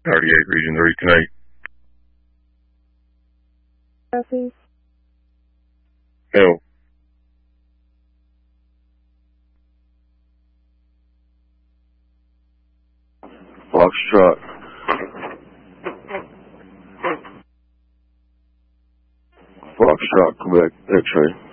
38, Region 3, tonight. Please. Hello. Foxtrot. Foxtrot, Quebec, X-ray.